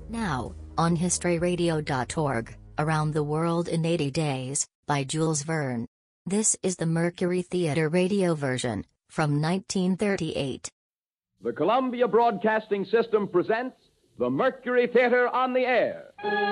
Now, on historyradio.org, Around the World in 80 Days, by Jules Verne. This is the Mercury Theater radio version, from 1938. The Columbia Broadcasting System presents the Mercury Theater on the Air.